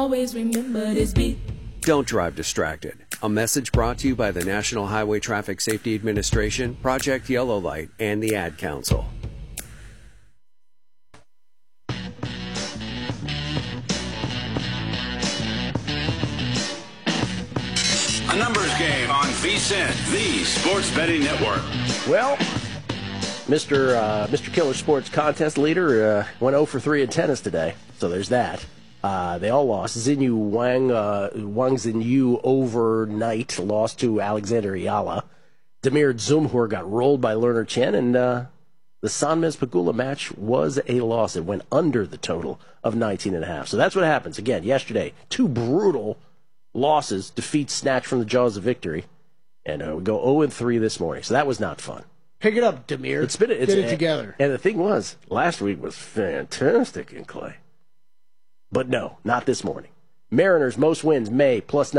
Always remember this beat. Don't drive distracted. A message brought to you by the National Highway Traffic Safety Administration, Project Yellow Light, and the Ad Council. A numbers game on VSiN, the Sports Betting Network. Well, Mr. Killer Sports contest leader went 0 for 3 in tennis today, so there's that. They all lost. Wang Xinyu overnight lost to Alexander Yala. Damir Dzumhur got rolled by Lerner Chen, and the Sanmez Pegula match was a loss. It went under the total of 19.5. So that's what happens. Again, yesterday, two brutal losses, defeats snatched from the jaws of victory, and we go 0-3 this morning. So that was not fun. Pick it up, Damir. Get it together. And the thing was, last week was fantastic in Clay. But no, not this morning. Mariners, most wins, May, plus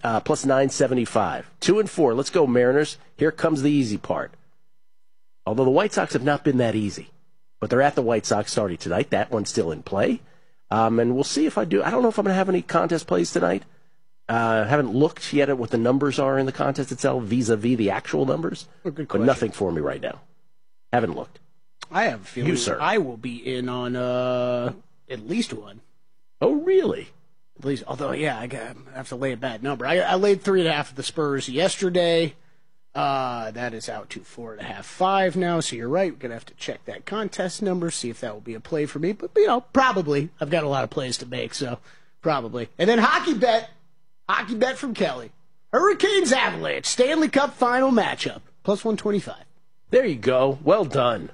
975. 2-4. Let's go, Mariners. Here comes the easy part. Although the White Sox have not been that easy. But they're at the White Sox starting tonight. That one's still in play. And we'll see if I do. I don't know if I'm going to have any contest plays tonight. Haven't looked yet at what the numbers are in the contest itself, vis-a-vis the actual numbers. Good but nothing for me right now. Haven't looked. I have a feeling You, sir. I will be in on at least one. Oh, really? At least, although, yeah, I have to lay a bad number. I laid 3.5 at the Spurs yesterday. That is out to 4.5, 5 now. So you're right. We're gonna have to check that contest number, see if that will be a play for me. But probably. I've got a lot of plays to make, so probably. And then hockey bet from Kelly. Hurricanes Avalanche Stanley Cup final matchup plus 125. There you go. Well done.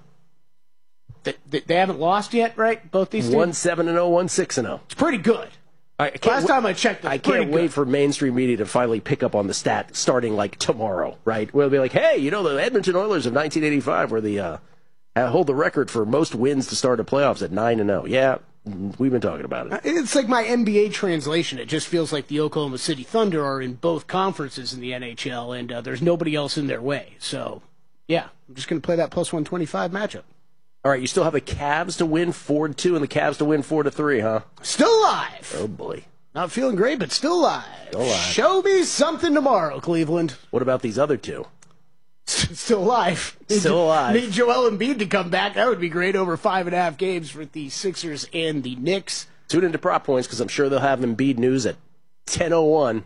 They haven't lost yet, right? Both these teams? 1-7-0, 1-6-0. It's pretty good. Last time I checked, I can't wait for mainstream media to finally pick up on the stat starting like tomorrow, right? We'll be like, hey, the Edmonton Oilers of 1985 were the hold the record for most wins to start a playoffs at 9-0. Yeah, we've been talking about it. It's like my NBA translation. It just feels like the Oklahoma City Thunder are in both conferences in the NHL, and there's nobody else in their way. So, yeah, I'm just going to play that plus 125 matchup. All right, you still have the Cavs to win 4-2 and the Cavs to win 4-3, huh? Still alive. Oh, boy. Not feeling great, but still alive. Still alive. Show me something tomorrow, Cleveland. What about these other two? Still alive. Still alive. Need Joel Embiid to come back. That would be great over 5.5 games for the Sixers and the Knicks. Tune into Prop Points because I'm sure they'll have Embiid news at 10:01.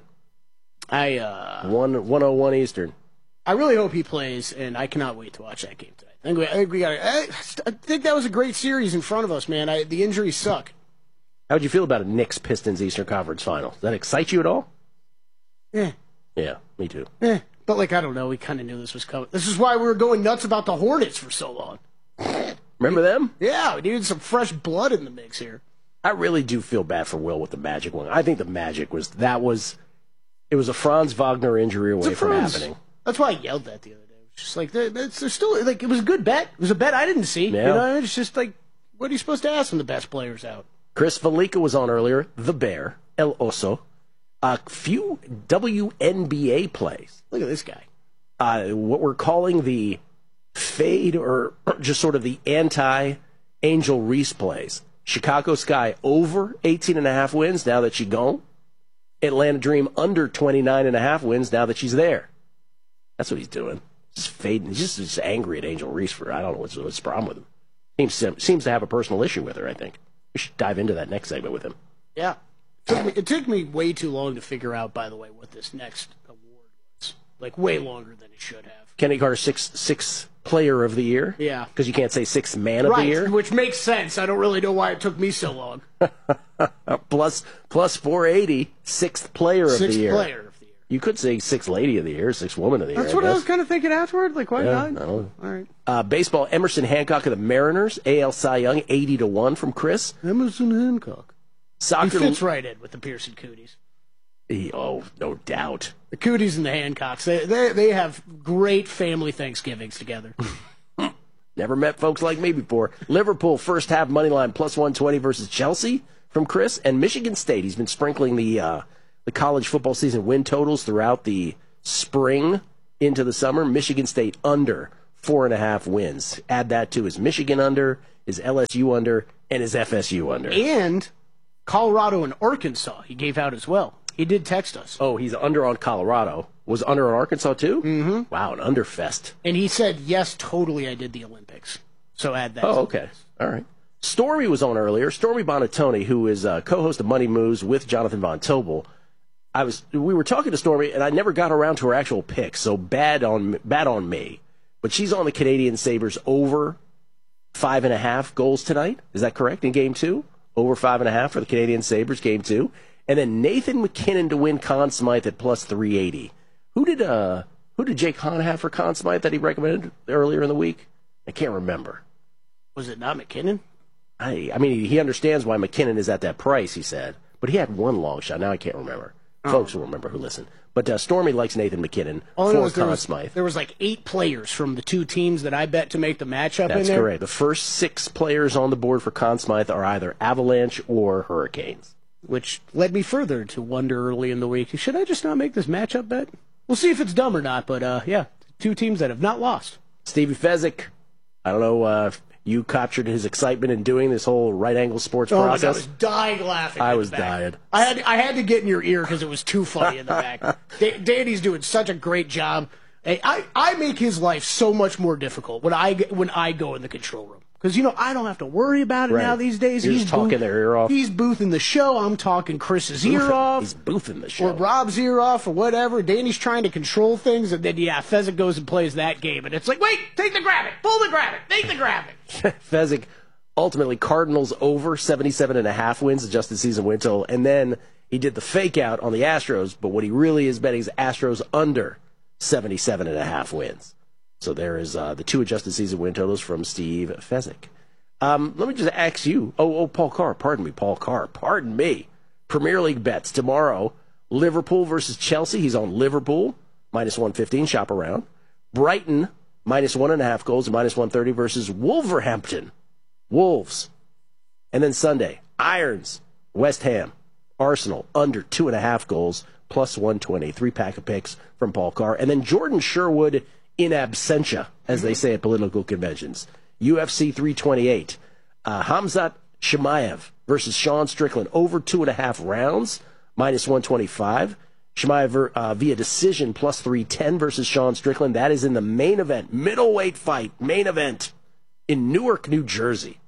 1:01 Eastern. I really hope he plays, and I cannot wait to watch that game tonight. I think that was a great series in front of us, man. The injuries suck. How would you feel about a Knicks-Pistons Eastern Conference Final? Does that excite you at all? Yeah. Yeah, me too. But, I don't know. We kind of knew this was coming. This is why we were going nuts about the Hornets for so long. Remember them? Yeah, we needed some fresh blood in the mix here. I really do feel bad for Will with the Magic one. I think the Magic was a Franz Wagner injury away from happening. That's why I yelled that the other day. Just they're still it was a good bet. It was a bet I didn't see. Yeah. It's just what are you supposed to ask when the best player's out? Chris Valika was on earlier. The Bear, El Oso. A few WNBA plays. Look at this guy. What we're calling the fade or just sort of the anti-Angel Reese plays. Chicago Sky over 18.5 wins now that she's gone. Atlanta Dream under 29.5 wins now that she's there. That's what he's doing. Just fading. He's just angry at Angel Reese I don't know what's the problem with him. Seems to have a personal issue with her, I think. We should dive into that next segment with him. Yeah. It took me way too long to figure out, by the way, what this next award was. Way longer than it should have. Kenny Carter, sixth player of the year? Yeah. Because you can't say sixth man of the year? Which makes sense. I don't really know why it took me so long. plus 480, sixth player of the year. Sixth player of the year. You could say sixth lady of the year, sixth woman of the year. That's what I was kind of thinking afterward. Why not? I don't know. All right. Baseball, Emerson Hancock of the Mariners, AL Cy Young, 80-1 from Chris. Emerson Hancock. Soccer He fits right in with the Pearson Cooties. Oh, no doubt. The Cooties and the Hancocks, they have great family Thanksgivings together. Never met folks like me before. Liverpool, first half money line, plus 120 versus Chelsea from Chris. And Michigan State, he's been sprinkling the college football season win totals throughout the spring into the summer. Michigan State under 4.5 wins. Add that to his Michigan under, his LSU under, and his FSU under. And Colorado and Arkansas he gave out as well. He did text us. Oh, he's under on Colorado. Was under on Arkansas, too? Mm-hmm. Wow, an underfest. And he said, yes, totally, I did the Olympics. So add that. Oh, okay. All right. Stormy was on earlier. Stormy Bonatoni, who is co-host of Money Moves with Jonathan Von Tobel. We were talking to Stormy, and I never got around to her actual picks, so bad on me. But she's on the Canadian Sabres over 5.5 goals tonight. Is that correct? In Game 2? Over 5.5 for the Canadian Sabres, Game 2. And then Nathan McKinnon to win Conn Smythe at plus 380. Who did Jake Hahn have for Conn Smythe that he recommended earlier in the week? I can't remember. Was it not McKinnon? I mean, he understands why McKinnon is at that price, he said. But he had one long shot. Now I can't remember. Folks will remember who listen. But Stormy likes Nathan McKinnon for Conn Smythe. There was like 8 players from the 2 teams that I bet to make the matchup in there. That's correct. The first 6 players on the board for Conn Smythe are either Avalanche or Hurricanes. Which led me further to wonder early in the week, should I just not make this matchup bet? We'll see if it's dumb or not, but yeah, 2 teams that have not lost. Stevie Fezzik, I don't know if you captured his excitement in doing this whole right angle sports process. I was dying laughing. I was dying. I had to get in your ear because it was too funny in the back. Danny's doing such a great job. Hey, I make his life so much more difficult when I go in the control room. Because, I don't have to worry about it now these days. He's talking their ear off. He's boothing the show. I'm talking Chris's ear off. He's boothing the show. Or Rob's ear off or whatever. Danny's trying to control things. And then, Fezzik goes and plays that game. And it's like, wait, take the graphic. Pull the graphic. Take the graphic. Fezzik, ultimately, Cardinals over 77.5 wins, adjusted season win total. And then he did the fake out on the Astros. But what he really is betting is Astros under 77.5 wins. So there is the 2 adjusted season win totals from Steve Fezzik. Let me just ask you. Paul Carr. Pardon me, Paul Carr. Pardon me. Premier League bets tomorrow. Liverpool versus Chelsea. He's on Liverpool, minus 115. Shop around. Brighton, minus 1.5 goals, minus 130 versus Wolverhampton. Wolves. And then Sunday, Irons, West Ham, Arsenal, under 2.5 goals, plus 120. 3-pack of picks from Paul Carr. And then Jordan Sherwood, in absentia, as they say at political conventions. UFC 328. Hamzat Chimaev versus Sean Strickland over 2.5 rounds, minus 125. Chimaev via decision, plus 310 versus Sean Strickland. That is in the main event, middleweight fight, main event in Newark, New Jersey.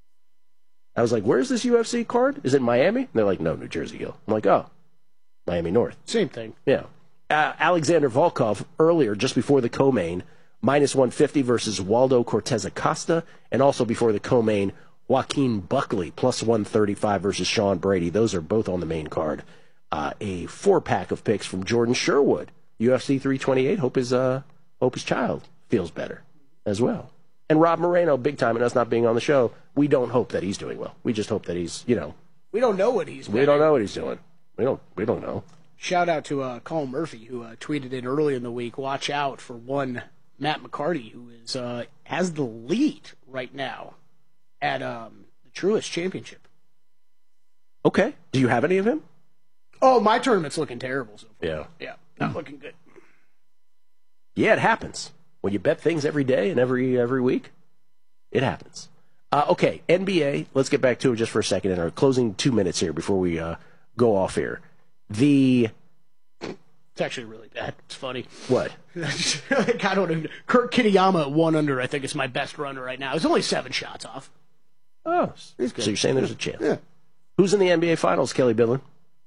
I was like, where's this UFC card? Is it Miami? And they're like, no, New Jersey, Gil. I'm like, oh, Miami North. Same thing. Yeah. Alexander Volkov earlier, just before the co-main, minus 150 versus Waldo Cortez Acosta, and also before the co-main, Joaquin Buckley, plus 135 versus Sean Brady. Those are both on the main card. A 4-pack of picks from Jordan Sherwood, UFC 328. Hope his child feels better as well. And Rob Moreno, big time, and us not being on the show, we don't hope that he's doing well. We just hope that he's, We don't know what he's doing. We don't know what he's doing. We don't know. Shout out to Colin Murphy, who tweeted in early in the week, watch out for one Matt McCarty, who is has the lead right now at the Truist Championship. Okay. Do you have any of him? Oh, my tournament's looking terrible so far. Yeah. Yeah, not looking good. Yeah, it happens. When you bet things every day and every week, it happens. Okay, NBA, let's get back to it just for a second in our closing 2 minutes here before we go off here. It's actually really bad. It's funny. What? I don't even. Kurt Kitayama at 1 under, I think, is my best runner right now. He's only 7 shots off. Oh, he's good. So you're saying there's a chance. Yeah. Who's in the NBA Finals, Kelly Bidlin?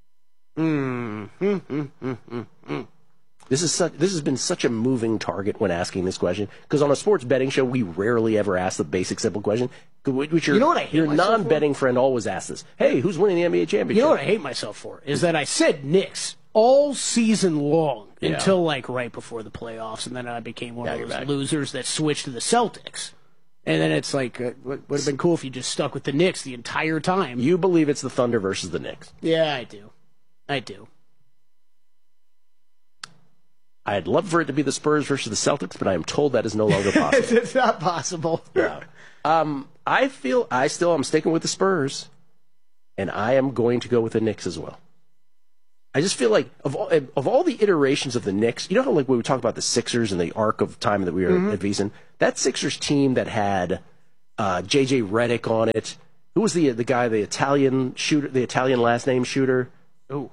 This has been such a moving target when asking this question, because on a sports betting show, we rarely ever ask the basic, simple question. Which you know what I hate your myself non-betting friend always asks this. Hey, who's winning the NBA championship? You know what I hate myself for? Is that I said Knicks all season long until right before the playoffs, and then I became one of those losers that switched to the Celtics. And then it's like, would have been cool if you just stuck with the Knicks the entire time. You believe it's the Thunder versus the Knicks? Yeah, I do. I'd love for it to be the Spurs versus the Celtics, but I am told that is no longer possible. It's not possible. Yeah. I'm sticking with the Spurs, and I am going to go with the Knicks as well. I just feel like of all the iterations of the Knicks, you know how when we talk about the Sixers and the arc of time that we were at VEASAN, that Sixers team that had J.J. Redick on it Who was the guy, the Italian shooter, the Italian last name shooter? Oh,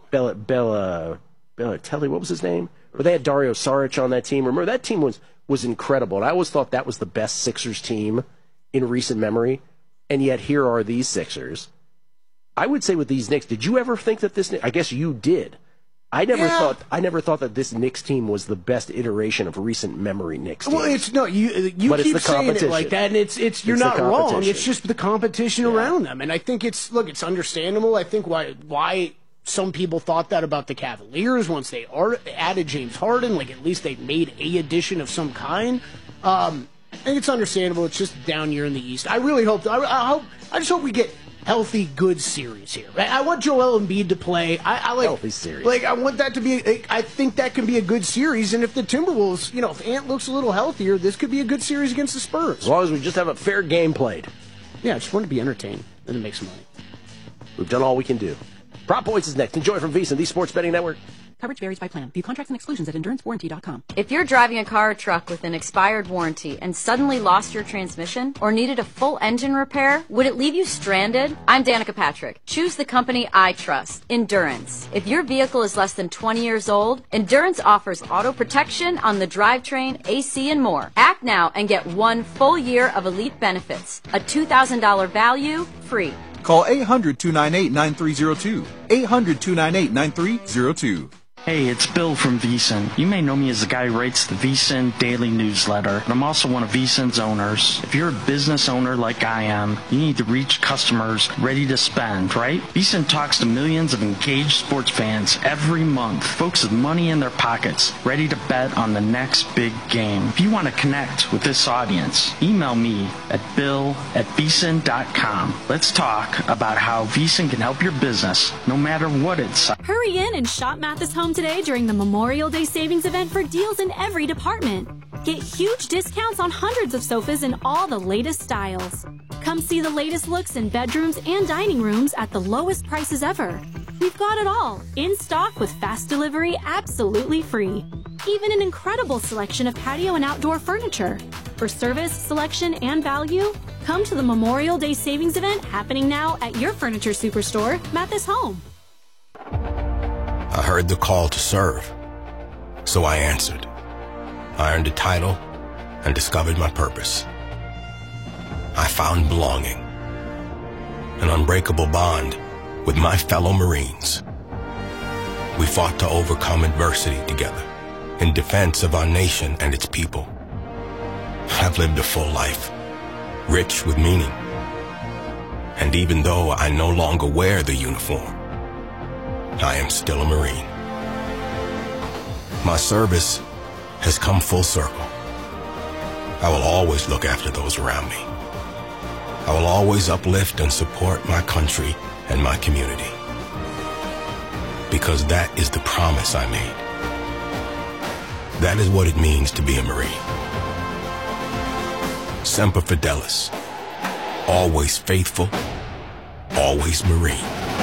Bellatelli, what was his name? But they had Dario Saric on that team. Remember, that team was incredible. And I always thought that was the best Sixers team in recent memory. And yet here are these Sixers. I would say with these Knicks, did you ever think that this? I guess you did. I never thought that this Knicks team was the best iteration of recent memory Knicks teams. Well, it's no, you keep saying it like that, and it's you're not wrong. It's just the competition around them, and I think it's understandable. I think why some people thought that about the Cavaliers once they added James Harden. Like, at least they made a addition of some kind. I think it's understandable. It's just down year in the East. I really hope. I just hope we get healthy, good series here. I want Joel Embiid to play. I like healthy series. Like, I want that to be. I think that can be a good series. And if the Timberwolves, if Ant looks a little healthier, this could be a good series against the Spurs. As long as we just have a fair game played. Yeah, I just want to be entertained and make some money. We've done all we can do. Prop Points is next. Enjoy from VSiN, the Sports Betting Network. Coverage varies by plan. View contracts and exclusions at EnduranceWarranty.com. If you're driving a car or truck with an expired warranty and suddenly lost your transmission or needed a full engine repair, would it leave you stranded? I'm Danica Patrick. Choose the company I trust, Endurance. If your vehicle is less than 20 years old, Endurance offers auto protection on the drivetrain, AC, and more. Act now and get 1 full year of elite benefits. A $2,000 value, free. Call 800-298-9302. 800-298-9302. Hey, it's Bill from VSiN. You may know me as the guy who writes the VSiN daily newsletter, but I'm also one of VSiN's owners. If you're a business owner like I am, you need to reach customers ready to spend, right? VSiN talks to millions of engaged sports fans every month, folks with money in their pockets, ready to bet on the next big game. If you want to connect with this audience, email me at bill@vsin.com. Let's talk about how VSiN can help your business, no matter what it's. Hurry in and shop Mathis Home today during the Memorial Day savings event for deals in every department. Get huge discounts on hundreds of sofas in all the latest styles. Come see the latest looks in bedrooms and dining rooms at the lowest prices ever. We've got it all, in stock with fast delivery absolutely free. Even an incredible selection of patio and outdoor furniture. For service, selection, and value, come to the Memorial Day savings event happening now at your furniture superstore, Mathis Home. I heard the call to serve, so I answered. I earned a title and discovered my purpose. I found belonging, an unbreakable bond with my fellow Marines. We fought to overcome adversity together in defense of our nation and its people. I've lived a full life, rich with meaning. And even though I no longer wear the uniform, I am still a Marine. My service has come full circle. I will always look after those around me. I will always uplift and support my country and my community. Because that is the promise I made. That is what it means to be a Marine. Semper Fidelis. Always faithful, always Marine.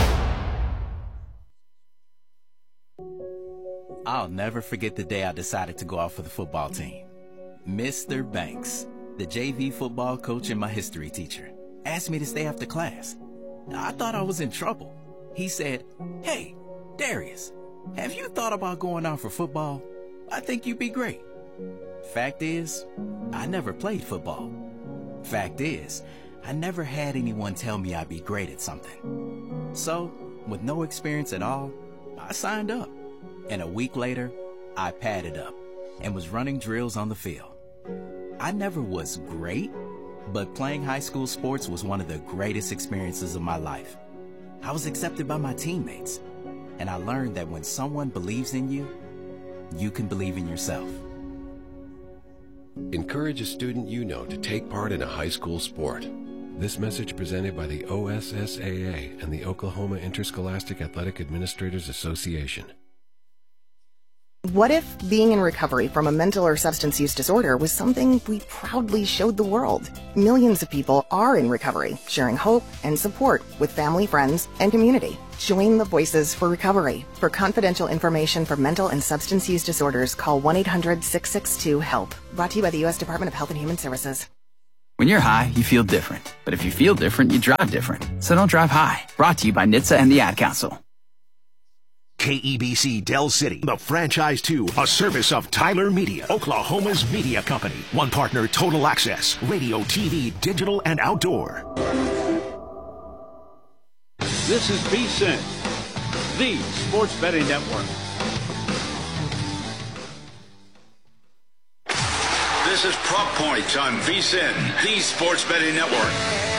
I'll never forget the day I decided to go out for the football team. Mr. Banks, the JV football coach and my history teacher, asked me to stay after class. I thought I was in trouble. He said, "Hey, Darius, have you thought about going out for football? I think you'd be great." Fact is, I never played football. Fact is, I never had anyone tell me I'd be great at something. So, with no experience at all, I signed up. And a week later, I padded up and was running drills on the field. I never was great, but playing high school sports was one of the greatest experiences of my life. I was accepted by my teammates, and I learned that when someone believes in you, you can believe in yourself. Encourage a student you know to take part in a high school sport. This message presented by the OSSAA and the Oklahoma Interscholastic Athletic Administrators Association. What if being in recovery from a mental or substance use disorder was something we proudly showed the world? Millions of people are in recovery, sharing hope and support with family, friends, and community. Join the Voices for Recovery. For confidential information for mental and substance use disorders, call 1-800-662-HELP. Brought to you by the U.S. Department of Health and Human Services. When you're high, you feel different. But if you feel different, you drive different. So don't drive high. Brought to you by NHTSA and the Ad Council. KEBC Del City, the franchise 2, a service of Tyler Media, Oklahoma's media company. One partner, Total Access, radio, TV, digital, and outdoor. This is VSiN, the Sports Betting Network. This is Prop Points on VSiN, the Sports Betting Network.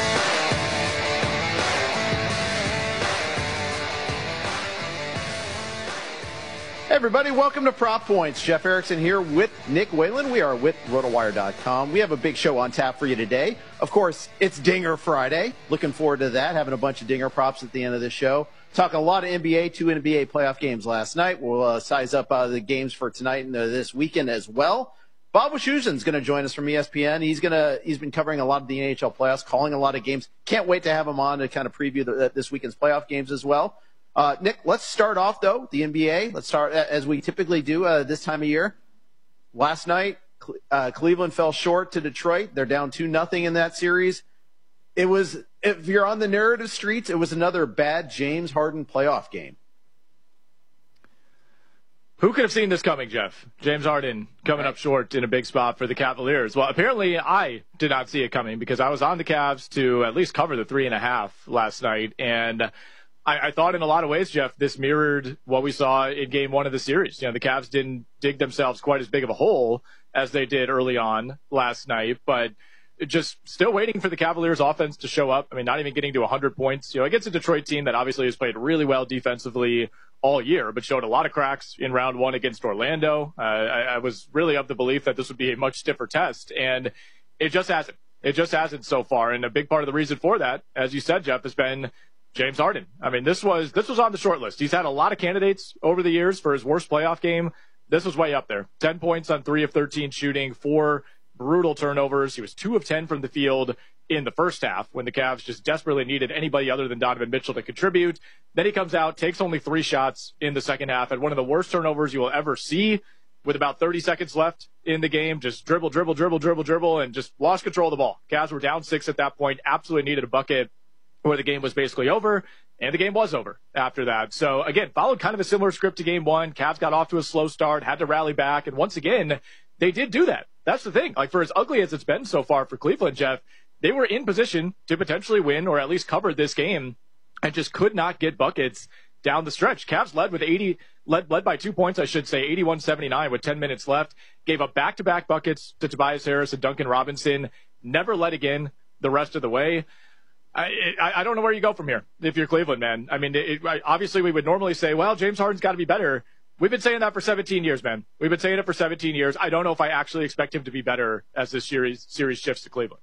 Hey everybody, welcome to Prop Points. Jeff Erickson here with Nick Whalen. We are with RotoWire.com. We have a big show on tap for you today. Of course, it's Dinger Friday. Looking forward to that, having a bunch of Dinger props at the end of the show. Talking a lot of NBA, 2 NBA playoff games last night. We'll size up the games for tonight and this weekend as well. Bob Wischusen's going to join us from ESPN. He's been covering a lot of the NHL playoffs, calling a lot of games. Can't wait to have him on to kind of preview this weekend's playoff games as well. Nick, let's start off, though, the NBA. Let's start, as we typically do this time of year. Last night, Cleveland fell short to Detroit. They're down 2-0 in that series. If you're on the narrative streets, it was another bad James Harden playoff game. Who could have seen this coming, Jeff? James Harden coming up short in a big spot for the Cavaliers. Well, apparently I did not see it coming because I was on the Cavs to at least cover the 3.5 last night. And I thought in a lot of ways, Jeff, this mirrored what we saw in game 1 of the series. You know, the Cavs didn't dig themselves quite as big of a hole as they did early on last night, but just still waiting for the Cavaliers offense to show up. I mean, not even getting to 100 points, you know, against a Detroit team that obviously has played really well defensively all year, but showed a lot of cracks in round 1 against Orlando. I was really of the belief that this would be a much stiffer test, and it just hasn't. It just hasn't so far, and a big part of the reason for that, as you said, Jeff, has been James Harden. I mean, this was on the short list. He's had a lot of candidates over the years for his worst playoff game. This was way up there. 10 points on 3 of 13 shooting, 4 brutal turnovers. He was 2 of 10 from the field in the first half when the Cavs just desperately needed anybody other than Donovan Mitchell to contribute. Then he comes out, takes only 3 shots in the second half, and one of the worst turnovers you will ever see with about 30 seconds left in the game. Just dribble, and just lost control of the ball. Cavs were down 6 at that point, absolutely needed a bucket where the game was basically over, and the game was over after that. So, again, followed kind of a similar script to game 1. Cavs got off to a slow start, had to rally back, and once again, they did do that. That's the thing. Like, for as ugly as it's been so far for Cleveland, Jeff, they were in position to potentially win or at least cover this game and just could not get buckets down the stretch. Cavs led by 2 points, I should say, 81-79 with 10 minutes left. Gave up back-to-back buckets to Tobias Harris and Duncan Robinson. Never led again the rest of the way. I don't know where you go from here if you're Cleveland, man. I mean, obviously we would normally say, well, James Harden's got to be better. We've been saying that for 17 years, man. We've been saying it for 17 years. I don't know if I actually expect him to be better as this series shifts to Cleveland.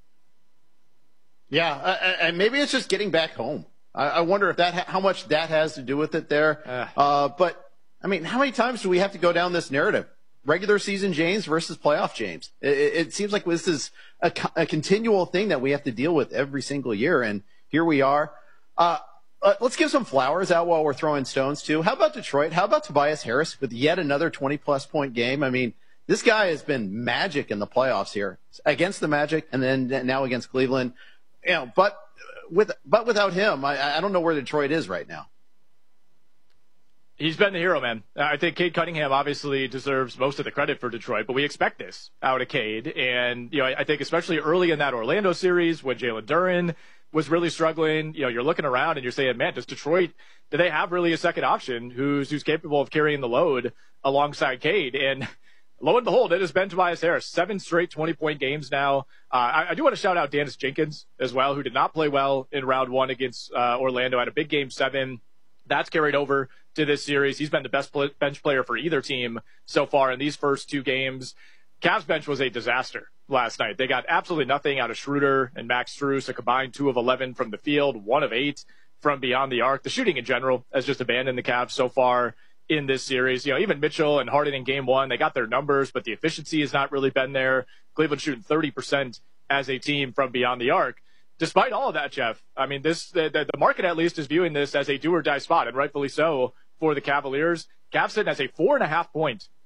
Yeah, and maybe it's just getting back home. I wonder if how much that has to do with it there. But, I mean, how many times do we have to go down this narrative? Regular season James versus playoff James. It seems like this is a continual thing that we have to deal with every single year, and here we are. Let's give some flowers out while we're throwing stones, too. How about Detroit? How about Tobias Harris with yet another 20-plus point game? I mean, this guy has been magic in the playoffs here against the Magic and then now against Cleveland. You know, but without him, I don't know where Detroit is right now. He's been the hero, man. I think Cade Cunningham obviously deserves most of the credit for Detroit, but we expect this out of Cade. And, you know, I think especially early in that Orlando series when Jalen Duren was really struggling, you know, you're looking around and you're saying, man, does Detroit, do they have really a second option who's capable of carrying the load alongside Cade? And lo and behold, it has been Tobias Harris. 7 straight 20-point games now. I do want to shout out Dennis Jenkins as well, who did not play well in round 1 against Orlando. Had a big game 7. That's carried over to this series. He's been the best bench player for either team so far in these first 2 games. Cavs bench was a disaster last night. They got absolutely nothing out of Schroeder and Max Strus, a combined 2 of 11 from the field, 1 of 8 from beyond the arc. The shooting in general has just abandoned the Cavs so far in this series. You know, even Mitchell and Harden in game 1, they got their numbers, but the efficiency has not really been there. Cleveland shooting 30% as a team from beyond the arc. Despite all of that, Jeff, I mean, the market at least is viewing this as a do-or-die spot, and rightfully so for the Cavaliers. Cavs sitting as a 4.5-point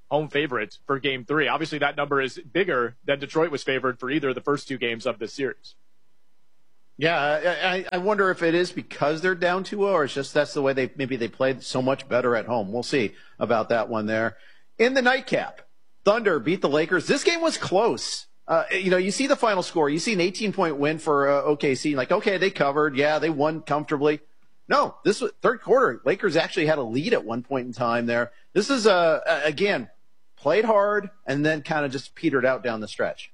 home favorite for Game 3. Obviously, that number is bigger than Detroit was favored for either of the first 2 games of this series. Yeah, I wonder if it is because they're down 2-0, or it's just that's the way they played so much better at home. We'll see about that one there. In the nightcap, Thunder beat the Lakers. This game was close. You see the final score. You see an 18-point win for OKC. Like, okay, they covered. Yeah, they won comfortably. No, this was third quarter. Lakers actually had a lead at one point in time there. This is, again, played hard and then kind of just petered out down the stretch.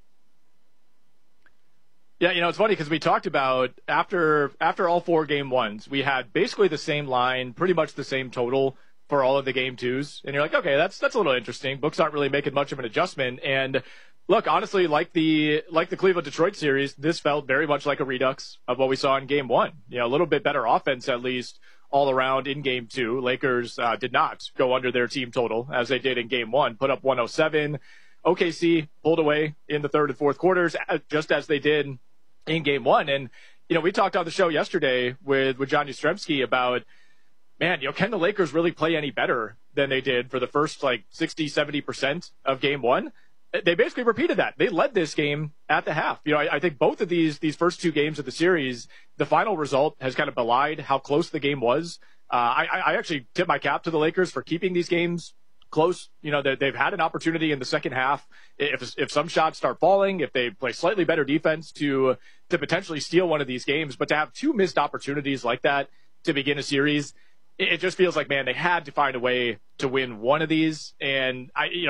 Yeah, it's funny because we talked about after all 4 game 1s, we had basically the same line, pretty much the same total for all of the game 2s. And you're like, okay, that's a little interesting. Books aren't really making much of an adjustment. And look, honestly, like the Cleveland-Detroit series, this felt very much like a redux of what we saw in game 1. A little bit better offense, at least, all around in game 2. Lakers did not go under their team total as they did in game 1, put up 107. OKC pulled away in the third and fourth quarters, just as they did in game 1. And, we talked on the show yesterday with John Yastrzemski about, man, can the Lakers really play any better than they did for the first 60, 70% of game 1? They basically repeated that. They led this game at the half. I think both of these first 2 games of the series, the final result has kind of belied how close the game was. I actually tip my cap to the Lakers for keeping these games close. They've had an opportunity in the second half. If some shots start falling, if they play slightly better defense to potentially steal one of these games, but to have 2 missed opportunities like that to begin a series, it just feels like, man, they had to find a way to win one of these. And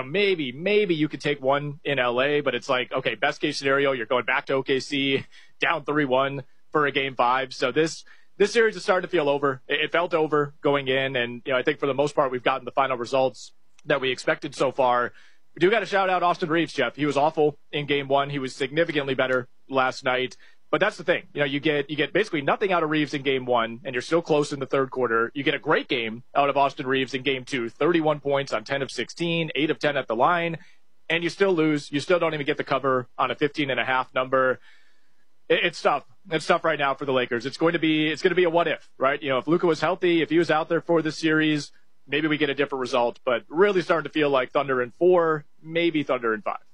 maybe you could take one in LA, but it's like, okay, best case scenario, you're going back to OKC down 3-1 for a game 5. So this series is starting to feel over. It felt over going in. And, I think for the most part, we've gotten the final results that we expected so far. We do got to shout out Austin Reeves, Jeff. He was awful in game 1. He was significantly better last night. But that's the thing. You get basically nothing out of Reeves in game 1, and you're still close in the third quarter. You get a great game out of Austin Reeves in game 2, 31 points on 10 of 16, 8 of 10 at the line, and you still lose. You still don't even get the cover on a 15.5 number. It's tough. It's tough right now for the Lakers. It's going to be a what if, right? If Luka was healthy, if he was out there for this series, maybe we get a different result. But really starting to feel like Thunder in 4, maybe Thunder in 5.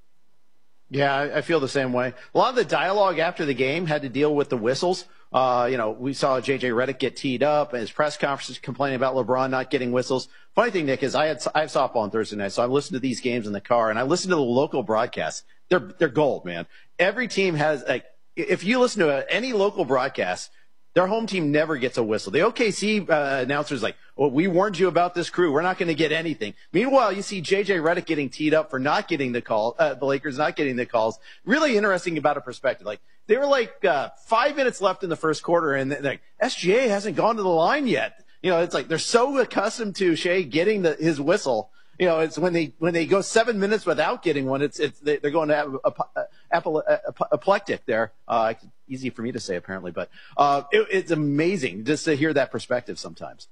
Yeah, I feel the same way. A lot of the dialogue after the game had to deal with the whistles. We saw J.J. Redick get teed up, and his press conferences complaining about LeBron not getting whistles. Funny thing, Nick, is I have softball on Thursday night, so I listened to these games in the car, and I listened to the local broadcasts. They're gold, man. Every team has, if you listen to any local broadcast, their home team never gets a whistle. The OKC announcer's like, well, we warned you about this crew. We're not going to get anything. Meanwhile, you see J.J. Redick getting teed up for not getting the call, the Lakers not getting the calls. Really interesting about a perspective. They were 5 minutes left in the first quarter, and SGA hasn't gone to the line yet. It's like they're so accustomed to Shea getting his whistle. It's when they go 7 minutes without getting one, they're going to have apoplectic there. Easy for me to say, apparently, but it's amazing just to hear that perspective sometimes.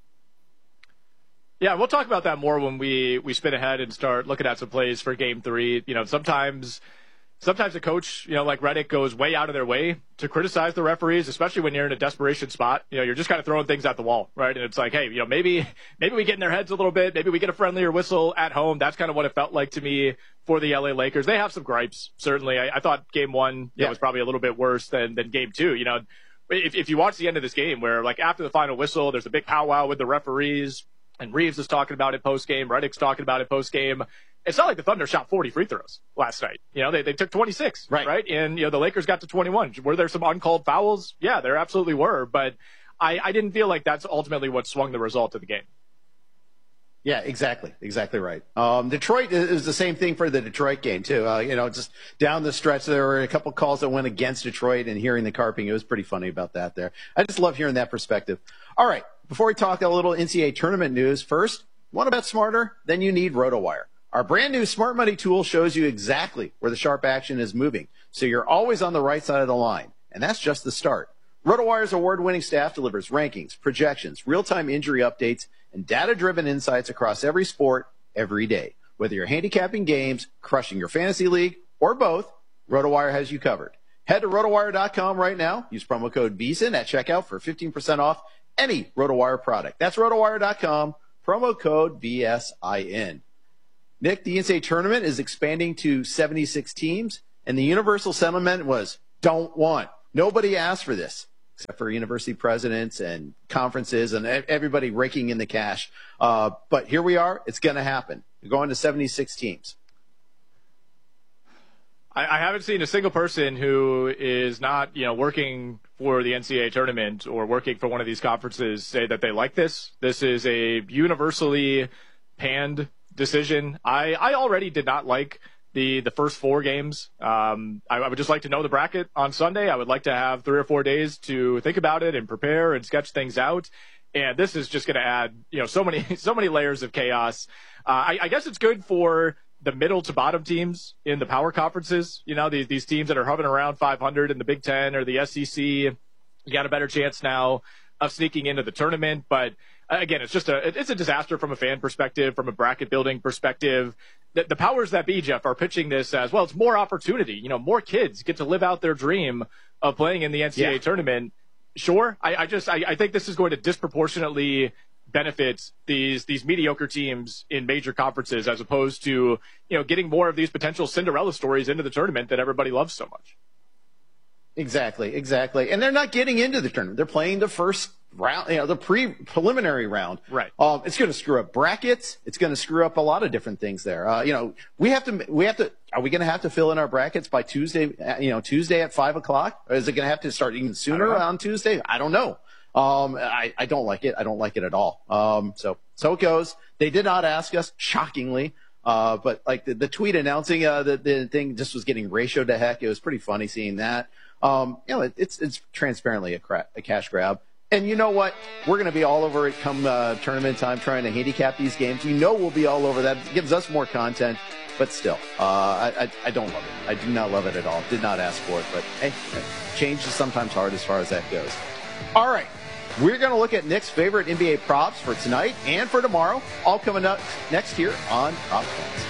Yeah, we'll talk about that more when we spin ahead and start looking at some plays for Game 3. Sometimes a coach, like Redick, goes way out of their way to criticize the referees, especially when you're in a desperation spot. You're just kind of throwing things at the wall, right? And it's like, hey, maybe we get in their heads a little bit. Maybe we get a friendlier whistle at home. That's kind of what it felt like to me for the LA Lakers. They have some gripes, certainly. I thought Game 1 was probably a little bit worse than Game 2. If you watch the end of this game where, after the final whistle, there's a big powwow with the referees, and Reeves is talking about it post-game, Redick's talking about it post-game. It's not like the Thunder shot 40 free throws last night. They took 26, right? And, the Lakers got to 21. Were there some uncalled fouls? Yeah, there absolutely were. But I didn't feel like that's ultimately what swung the result of the game. Yeah, exactly right. Detroit is the same thing for the Detroit game, too. Just down the stretch, there were a couple calls that went against Detroit, and hearing the carping, it was pretty funny about that there. I just love hearing that perspective. All right, before we talk a little NCAA tournament news, first, want to bet smarter? Then you need RotoWire. Our brand new Smart Money tool shows you exactly where the sharp action is moving, so you're always on the right side of the line. And that's just the start. RotoWire's award-winning staff delivers rankings, projections, real-time injury updates, and data-driven insights across every sport, every day. Whether you're handicapping games, crushing your fantasy league, or both, RotoWire has you covered. Head to RotoWire.com right now. Use promo code VSiN at checkout for 15% off any RotoWire product. That's RotoWire.com, promo code VSIN. Nick, the NCAA tournament is expanding to 76 teams, and the universal sentiment was don't want. Nobody asked for this, except for university presidents and conferences and everybody raking in the cash. But here we are. It's going to happen. We're going to 76 teams. I haven't seen a single person who is not, working for the NCAA tournament or working for one of these conferences say that they like this. This is a universally panned decision. I already did not like the first 4 games. I would just like to know the bracket on Sunday. I would like to have 3 or 4 days to think about it and prepare and sketch things out. And this is just going to add, so many layers of chaos. I guess it's good for the middle to bottom teams in the power conferences. These teams that are hovering around 500 in the Big Ten or the SEC, you got a better chance now of sneaking into the tournament. But again, it's a disaster from a fan perspective, from a bracket building perspective. The powers that be, Jeff, are pitching this as, well, it's more opportunity. More kids get to live out their dream of playing in the NCAA tournament. Sure. I think this is going to disproportionately benefit these mediocre teams in major conferences as opposed to, getting more of these potential Cinderella stories into the tournament that everybody loves so much. Exactly. And they're not getting into the tournament. They're playing the first round, the preliminary round. Right. It's going to screw up brackets. It's going to screw up a lot of different things there. Are we going to have to fill in our brackets by Tuesday, Tuesday at 5:00? Or is it going to have to start even sooner on Tuesday? I don't know. I don't like it. I don't like it at all. So it goes. They did not ask us, shockingly. But like the tweet announcing, the thing just was getting ratioed to heck. It was pretty funny seeing that. It's transparently a cash grab. And you know what? We're going to be all over it come tournament time trying to handicap these games. We'll be all over that. It gives us more content. But still, I don't love it. I do not love it at all. Did not ask for it. But hey, change is sometimes hard as far as that goes. All right. We're going to look at Nick's favorite NBA props for tonight and for tomorrow. All coming up next here on Prop Points.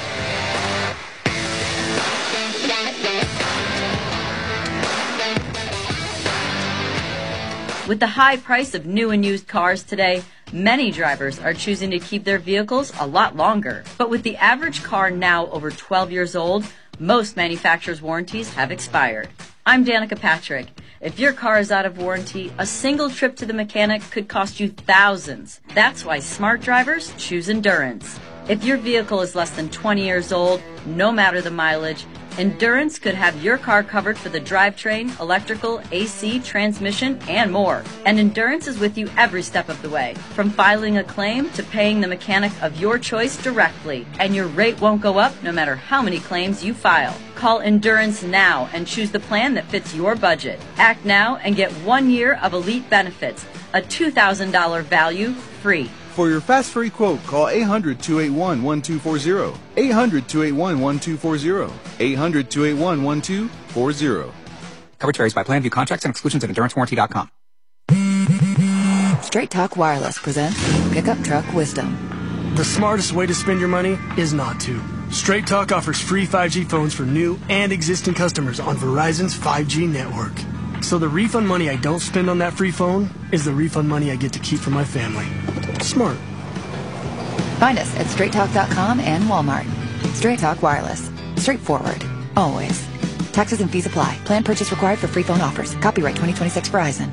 With the high price of new and used cars today, many drivers are choosing to keep their vehicles a lot longer. But with the average car now over 12 years old, most manufacturers' warranties have expired. I'm Danica Patrick. If your car is out of warranty, a single trip to the mechanic could cost you thousands. That's why smart drivers choose Endurance. If your vehicle is less than 20 years old, no matter the mileage, Endurance could have your car covered for the drivetrain, electrical, AC, transmission, and more. And Endurance is with you every step of the way, from filing a claim to paying the mechanic of your choice directly. And your rate won't go up no matter how many claims you file. Call Endurance now and choose the plan that fits your budget. Act now and get 1 year of elite benefits, a $2,000 value free. For your fast free quote, call 800-281-1240. 800-281-1240. 800-281-1240. Coverage varies by plan. View contracts and exclusions at EnduranceWarranty.com. Straight Talk Wireless presents Pickup Truck Wisdom. The smartest way to spend your money is not to. Straight Talk offers free 5G phones for new and existing customers on Verizon's 5G network. So the refund money I don't spend on that free phone is the refund money I get to keep for my family. Smart. Find us at straighttalk.com and Walmart. Straight Talk Wireless. Straightforward. Always. Taxes and fees apply. Plan purchase required for free phone offers. Copyright 2026 Verizon.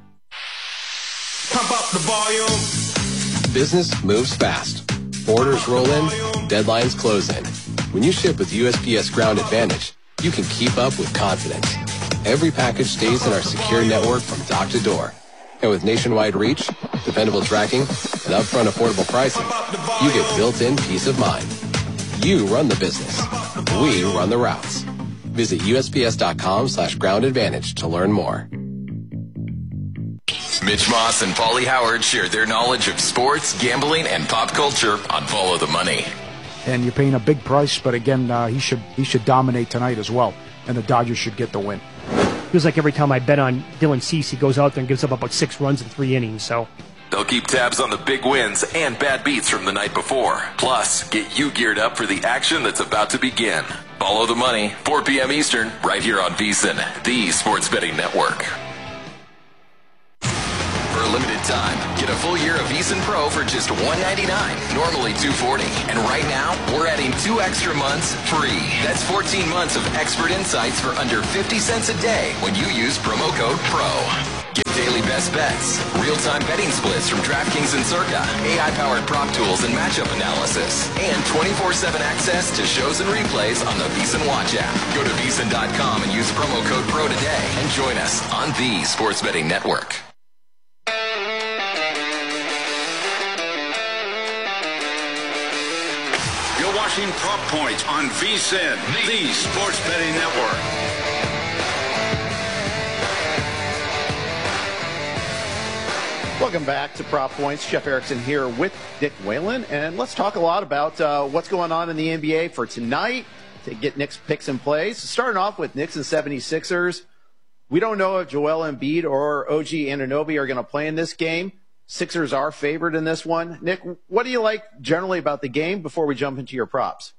Pump up the volume. Business moves fast. Orders roll in, deadlines close in. When you ship with USPS Ground Advantage, you can keep up with confidence. Every package stays in our secure network from dock to door. And with nationwide reach, dependable tracking, and upfront affordable pricing, you get built-in peace of mind. You run the business. We run the routes. Visit USPS.com/Ground Advantage to learn more. Mitch Moss and Paulie Howard share their knowledge of sports, gambling, and pop culture on Follow the Money. And you're paying a big price, but again, he should dominate tonight as well, and the Dodgers should get the win. Feels like every time I bet on Dylan Cease, he goes out there and gives up about 6 runs in 3 innings. So they'll keep tabs on the big wins and bad beats from the night before. Plus, get you geared up for the action that's about to begin. Follow the Money, 4 p.m. Eastern, right here on VSiN, the Sports Betting Network. For limited time. Get a full year of VEASAN Pro for just $199, normally $240. And right now, we're adding 2 extra months free. That's 14 months of expert insights for under 50 cents a day when you use promo code PRO. Get daily best bets, real-time betting splits from DraftKings and Circa, AI-powered prop tools and matchup analysis, and 24/7 access to shows and replays on the VEASAN Watch app. Go to VEASAN.com and use promo code PRO today and join us on the Sports Betting Network. You're watching Prop Points on VSiN, the Sports Betting Network. Welcome back to Prop Points. Jeff Erickson here with Nick Whalen, and let's talk a lot about what's going on in the NBA for tonight to get Nick's picks in place. Starting off with Knicks and 76ers. We don't know if Joel Embiid or OG Anunoby are going to play in this game. Sixers are favored in this one. Nick, what do you like generally about the game before we jump into your props?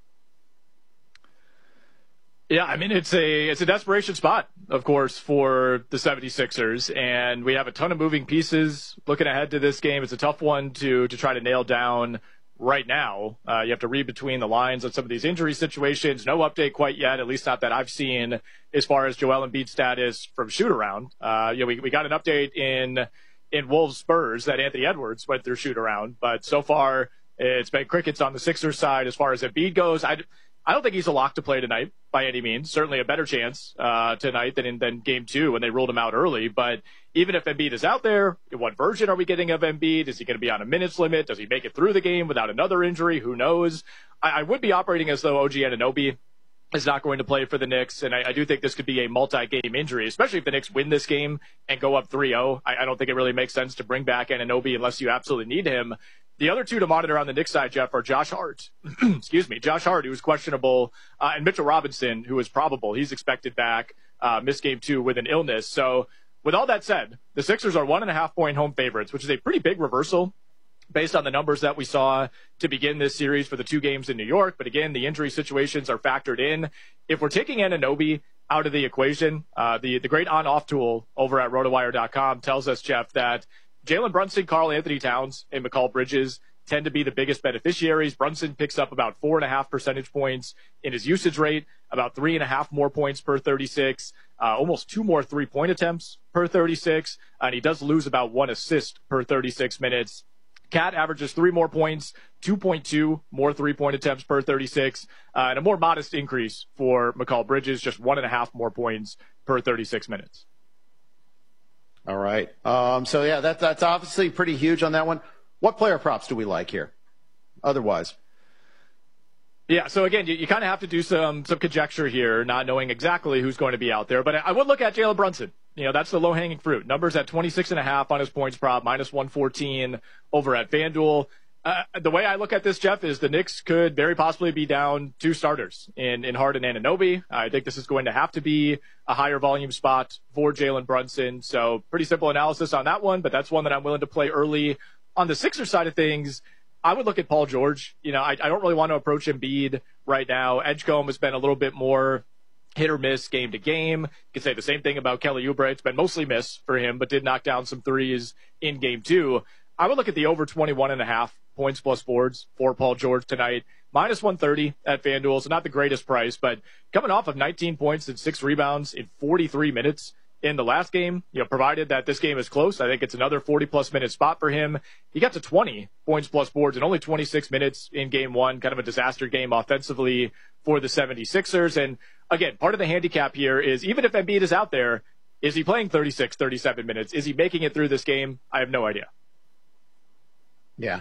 Yeah, I mean, it's a desperation spot, of course, for the 76ers, and we have a ton of moving pieces looking ahead to this game. It's a tough one to try to nail down right now. You have to read between the lines on some of these injury situations. No update quite yet, at least not that I've seen, as far as Joel Embiid's status from shoot-around. We got an update in Wolves Spurs that Anthony Edwards went through shoot-around, but so far it's been crickets on the Sixers side as far as Embiid goes. I don't think he's a lock to play tonight by any means. Certainly a better chance tonight than Game 2 when they ruled him out early. But even if Embiid is out there, what version are we getting of Embiid? Is he going to be on a minutes limit? Does he make it through the game without another injury? Who knows? I would be operating as though OG Anunoby is not going to play for the Knicks, and I do think this could be a multi-game injury, especially if the Knicks win this game and go up 3-0. I don't think it really makes sense to bring back Anunoby unless you absolutely need him. The other two to monitor on the Knicks side, Jeff, are Josh Hart. Josh Hart, who's questionable, and Mitchell Robinson, who is probable. He's expected back, missed Game 2 with an illness. So with all that said, the Sixers are 1.5-point home favorites, which is a pretty big reversal based on the numbers that we saw to begin this series for the 2 games in New York. But again, the injury situations are factored in. If we're taking Anunoby out of the equation, the great on-off tool over at rotowire.com tells us, Jeff, that Jalen Brunson, Karl Anthony Towns, and Mikal Bridges tend to be the biggest beneficiaries. Brunson picks up about 4.5 percentage points in his usage rate, about 3.5 more points per 36, almost 2 more three-point attempts per 36, and he does lose about 1 assist per 36 minutes. Cat averages 3 more points, 2.2 more three-point attempts per 36, and a more modest increase for Mikal Bridges, just 1.5 more points per 36 minutes. All right. That's obviously pretty huge on that one. What player props do we like here? Otherwise. Yeah, so again, you kind of have to do some conjecture here, not knowing exactly who's going to be out there. But I would look at Jalen Brunson. That's the low-hanging fruit. Numbers at 26.5 on his points prop, minus 114 over at FanDuel. The way I look at this, Jeff, is the Knicks could very possibly be down 2 starters in Hart and Anunoby. I think this is going to have to be a higher volume spot for Jalen Brunson. So pretty simple analysis on that one, but that's one that I'm willing to play early. On the Sixers side of things, I would look at Paul George. I don't really want to approach Embiid right now. Edgecombe has been a little bit more hit or miss game to game. You could say the same thing about Kelly Oubre. It's been mostly miss for him, but did knock down some threes in Game 2. I would look at the over 21.5 points plus boards for Paul George tonight. Minus 130 at FanDuel, so not the greatest price, but coming off of 19 points and 6 rebounds in 43 minutes in the last game, provided that this game is close, I think it's another 40-plus minute spot for him. He got to 20 points plus boards in only 26 minutes in Game 1, kind of a disaster game offensively for the 76ers. And again, part of the handicap here is even if Embiid is out there, is he playing 36, 37 minutes? Is he making it through this game? I have no idea. Yeah,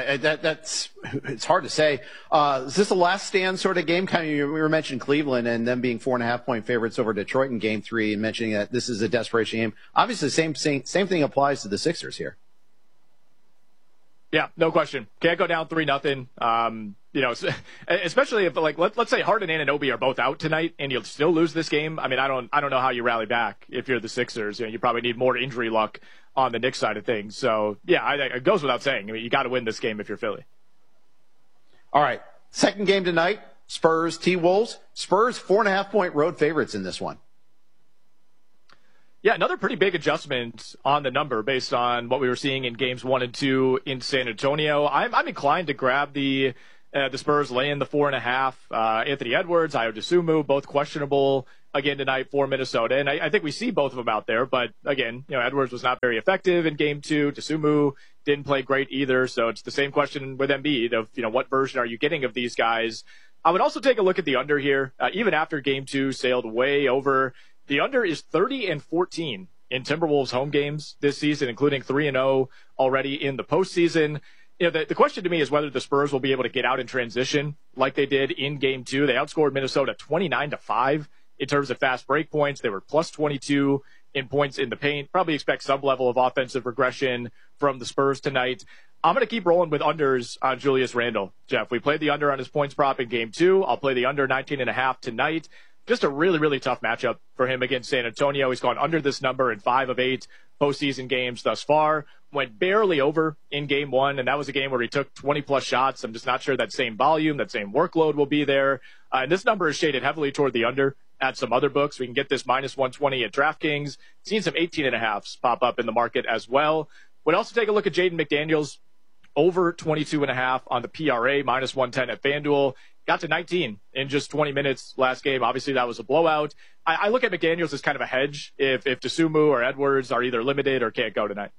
it's hard to say. Is this a last stand sort of game? We were mentioning Cleveland and them being 4.5-point favorites over Detroit in Game 3, and mentioning that this is a desperation game. Obviously, same thing applies to the Sixers here. Yeah, no question. Can't go down 3-0. Especially if let's say Hart and Anunoby are both out tonight, and you'll still lose this game. I mean, I don't know how you rally back if you're the Sixers. You probably need more injury luck on the Knicks side of things. So yeah, it goes without saying. I mean, you got to win this game if you're Philly. All right, second game tonight: Spurs T-Wolves. Spurs 4.5-point road favorites in this one. Yeah, another pretty big adjustment on the number based on what we were seeing in games 1 and 2 in San Antonio. I'm inclined to grab the Spurs lay in the 4.5. Anthony Edwards, Ayo Dosunmu, both questionable again tonight for Minnesota. And I think we see both of them out there. But again, Edwards was not very effective in game 2. Dosunmu didn't play great either. So it's the same question with Embiid of, what version are you getting of these guys? I would also take a look at the under here. Even after game 2 sailed way over, the under is 30-14 in Timberwolves home games this season, including 3-0 already in the postseason. The question to me is whether the Spurs will be able to get out in transition like they did in game 2. They outscored Minnesota 29-5 in terms of fast break points. They were plus 22 in points in the paint. Probably expect some level of offensive regression from the Spurs tonight. I'm going to keep rolling with unders on Julius Randle. Jeff, we played the under on his points prop in game 2. I'll play the under 19.5 tonight. Just a really, really tough matchup for him against San Antonio. He's gone under this number in 5 of 8 postseason games thus far. Went barely over in game 1, and that was a game where he took 20-plus shots. I'm just not sure that same volume, that same workload will be there. And this number is shaded heavily toward the under at some other books. We can get this minus 120 at DraftKings. Seen some 18.5s pop up in the market as well. Would also take a look at Jaden McDaniels, over 22.5 on the PRA, minus 110 at FanDuel. Got to 19 in just 20 minutes last game. Obviously, that was a blowout. I look at McDaniels as kind of a hedge if Dosunmu or Edwards are either limited or can't go tonight.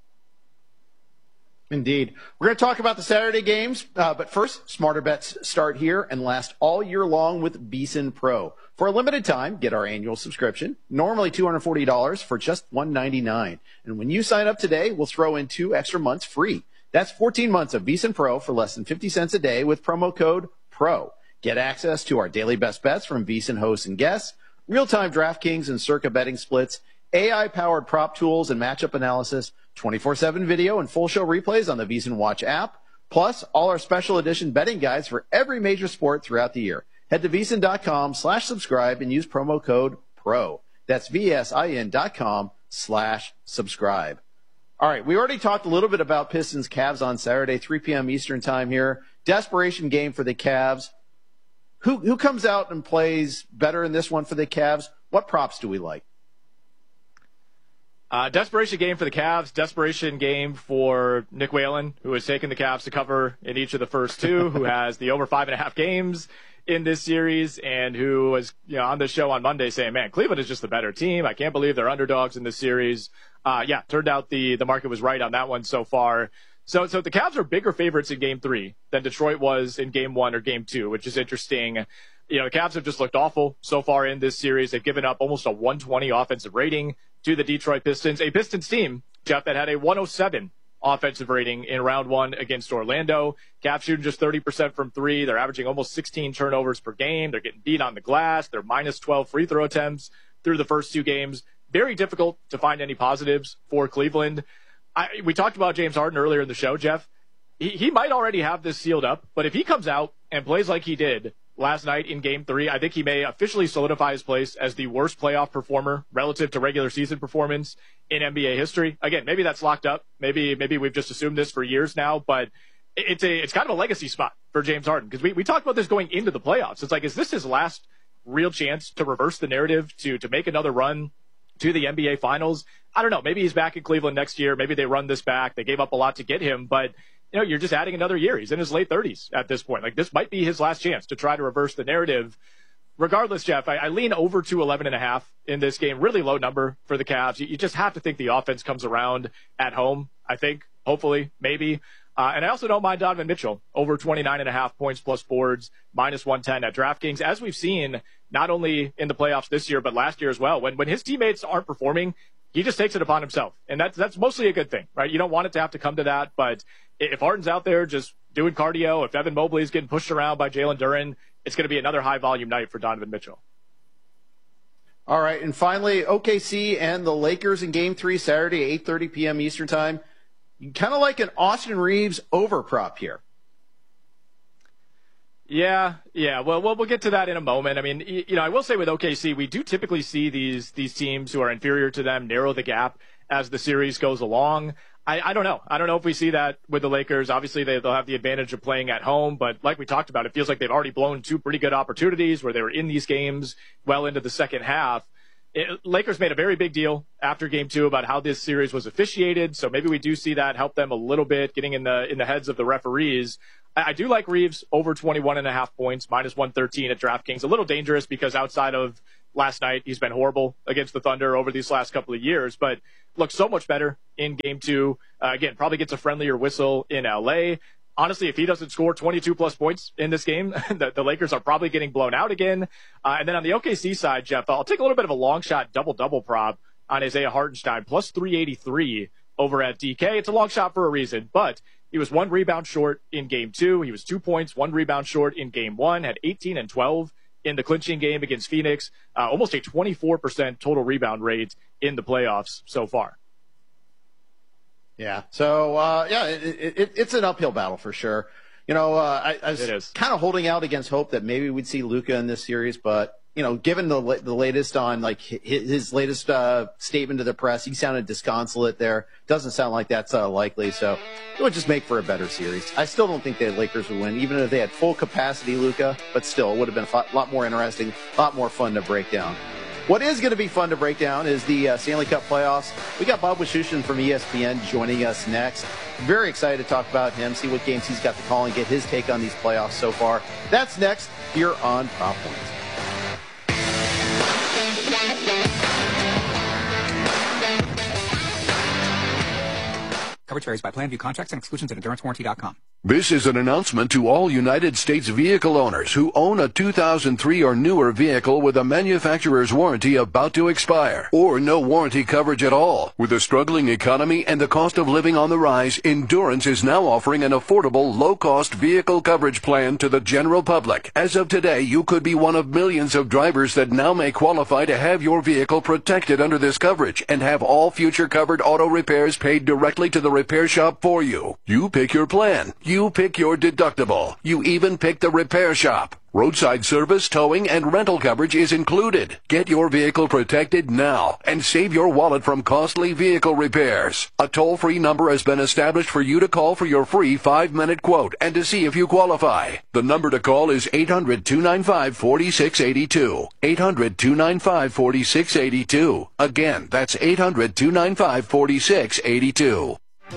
Indeed. We're going to talk about the Saturday games, but first, smarter bets start here and last all year long with VSiN Pro. For a limited time, get our annual subscription, normally $240 for just $199. And when you sign up today, we'll throw in 2 extra months free. That's 14 months of VSiN Pro for less than 50 cents a day with promo code PRO. Get access to our daily best bets from VSiN hosts and guests, real-time DraftKings and Circa betting splits, AI-powered prop tools and matchup analysis, 24/7 video and full show replays on the VSiN Watch app, plus all our special edition betting guides for every major sport throughout the year. Head to VSiN.com/subscribe and use promo code PRO. That's VSIN.com/subscribe. All right, we already talked a little bit about Pistons Cavs on Saturday, 3 p.m. Eastern time here. Desperation game for the Cavs. Who comes out and plays better in this one for the Cavs? What props do we like? Desperation game for the Cavs. Desperation game for Nick Whalen, who has taken the Cavs to cover in each of the first 2, who has the over 5.5 games in this series, and who was on the show on Monday saying, man, Cleveland is just the better team. I can't believe they're underdogs in this series. Turned out the market was right on that one so far. So the Cavs are bigger favorites in game 3 than Detroit was in game 1 or game 2, which is interesting. The Cavs have just looked awful so far in this series. They've given up almost a 120 offensive rating to the Detroit Pistons, a Pistons team, Jeff, that had a 107 offensive rating in round 1 against Orlando. Cavs shooting just 30% from 3. They're averaging almost 16 turnovers per game. They're getting beat on the glass. They're minus 12 free throw attempts through the first 2 games. Very difficult to find any positives for Cleveland. We talked about James Harden earlier in the show, Jeff. He might already have this sealed up, but if he comes out and plays like he did last night in game 3, I think he may officially solidify his place as the worst playoff performer relative to regular season performance in NBA history. Again, maybe that's locked up. Maybe we've just assumed this for years now, but it's kind of a legacy spot for James Harden, because we talked about this going into the playoffs. It's like, is this his last real chance to reverse the narrative, to make another run to the NBA Finals? I don't know. Maybe he's back in Cleveland next year. Maybe they run this back. They gave up a lot to get him, but you're just adding another year. He's in his late 30s at this point. Like, this might be his last chance to try to reverse the narrative. Regardless, Jeff, I lean over to 11.5 in this game. Really low number for the Cavs. You just have to think the offense comes around at home, I think. Hopefully, maybe. And I also don't mind Donovan Mitchell, over 29.5 points plus boards, minus 110 at DraftKings. As we've seen, not only in the playoffs this year, but last year as well, when his teammates aren't performing, he just takes it upon himself. And that's mostly a good thing, right? You don't want it to have to come to that, but if Harden's out there just doing cardio, if Evan Mobley is getting pushed around by Jalen Duren, it's going to be another high-volume night for Donovan Mitchell. All right, and finally, OKC and the Lakers in Game 3 Saturday, 8:30 p.m. Eastern Time. You kind of like an Austin Reeves over prop here. Yeah. Well, we'll get to that in a moment. I mean, I will say with OKC, we do typically see these teams who are inferior to them narrow the gap as the series goes along. I don't know. I don't know if we see that with the Lakers. Obviously, they'll have the advantage of playing at home, but like we talked about, it feels like they've already blown 2 pretty good opportunities where they were in these games well into the second half. Lakers made a very big deal after Game 2 about how this series was officiated, so maybe we do see that help them a little bit, getting in the heads of the referees. I do like Reeves over 21.5 points, minus 113 at DraftKings. A little dangerous because outside of last night, he's been horrible against the Thunder over these last couple of years, but looks so much better in Game 2. Again, probably gets a friendlier whistle in LA. Honestly, if he doesn't score 22-plus points in this game, the Lakers are probably getting blown out again. And then on the OKC side, Jeff, I'll take a little bit of a long shot double-double prop on Isaiah Hartenstein, plus 383 over at DK. It's a long shot for a reason, but he was 1 rebound short in Game 2. He was 2 points, 1 rebound short in Game 1, had 18 and 12 in the clinching game against Phoenix, almost a 24% total rebound rate in the playoffs so far. Yeah. So, it's an uphill battle for sure. You know, I was kind of holding out against hope that maybe we'd see Luka in this series, but, you know, given the latest on, like, his latest statement to the press, he sounded disconsolate there. Doesn't sound like that's likely, so it would just make for a better series. I still don't think the Lakers would win, even if they had full capacity Luka, but still, it would have been a lot more interesting, a lot more fun to break down. What is going to be fun to break down is the Stanley Cup playoffs. We got Bob Wischusen from ESPN joining us next. Very excited to talk about him, see what games he's got to call, and get his take on these playoffs so far. That's next here on Prop Points. Coverage varies by plan, view contracts and exclusions at EnduranceWarranty.com. This is an announcement to all United States vehicle owners who own a 2003 or newer vehicle with a manufacturer's warranty about to expire, or no warranty coverage at all. With a struggling economy and the cost of living on the rise, Endurance is now offering an affordable, low-cost vehicle coverage plan to the general public. As of today, you could be one of millions of drivers that now may qualify to have your vehicle protected under this coverage and have all future covered auto repairs paid directly to the repair shop for you. You pick your plan. You pick your deductible. You even pick the repair shop. Roadside service, towing, and rental coverage is included. Get your vehicle protected now and save your wallet from costly vehicle repairs. A toll-free number has been established for you to call for your free 5-minute quote and to see if you qualify. The number to call is 800-295-4682. 800-295-4682. Again, that's 800-295-4682.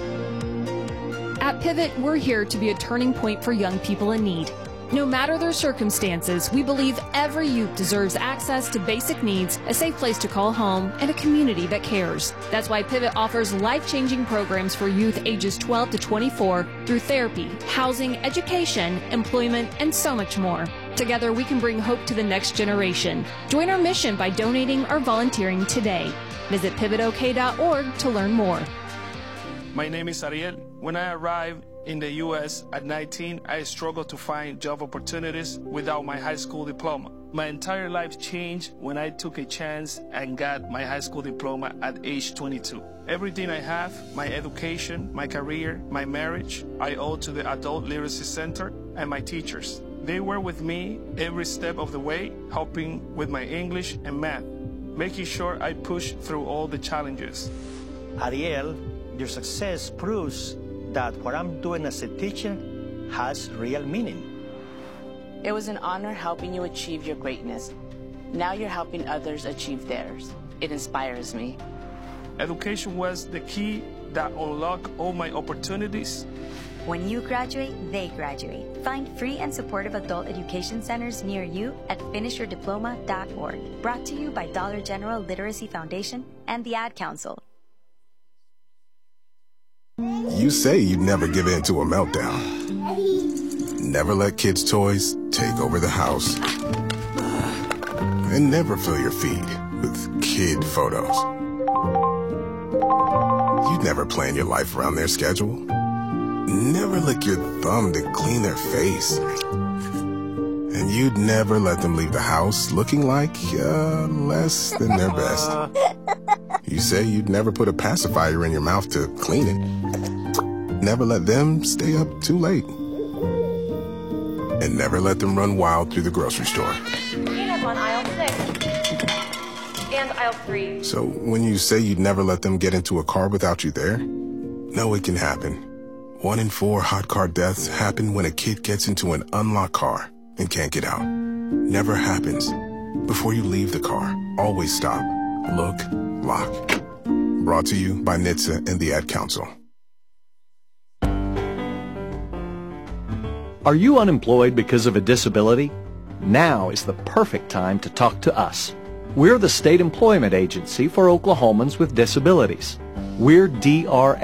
At Pivot, we're here to be a turning point for young people in need. No matter their circumstances, we believe every youth deserves access to basic needs, a safe place to call home, and a community that cares. That's why Pivot offers life-changing programs for youth ages 12 to 24 through therapy, housing, education, employment, and so much more. Together, we can bring hope to the next generation. Join our mission by donating or volunteering today. Visit pivotok.org to learn more. My name is Ariel. When I arrived in the U.S. at 19, I struggled to find job opportunities without my high school diploma. My entire life changed when I took a chance and got my high school diploma at age 22. Everything I have, my education, my career, my marriage, I owe to the Adult Literacy Center and my teachers. They were with me every step of the way, helping with my English and math, making sure I pushed through all the challenges. Ariel, your success proves that what I'm doing as a teacher has real meaning. It was an honor helping you achieve your greatness. Now you're helping others achieve theirs. It inspires me. Education was the key that unlocked all my opportunities. When you graduate, they graduate. Find free and supportive adult education centers near you at finishyourdiploma.org. Brought to you by Dollar General Literacy Foundation and the Ad Council. You say you'd never give in to a meltdown. Never let kids' toys take over the house. And never fill your feed with kid photos. You'd never plan your life around their schedule. Never lick your thumb to clean their face. And you'd never let them leave the house looking like less than their best. You say you'd never put a pacifier in your mouth to clean it. Never let them stay up too late. And never let them run wild through the grocery store. Peanuts on aisle 6 and aisle 3. So when you say you'd never let them get into a car without you there, know it can happen. 1 in 4 hot car deaths happen when a kid gets into an unlocked car and can't get out. Never happens. Before you leave the car, always stop. look, lock. Brought to you by NHTSA and the Ad Council. Are you unemployed because of a disability? Now is the perfect time to talk to us. We're the state employment agency for Oklahomans with disabilities. We're DRA.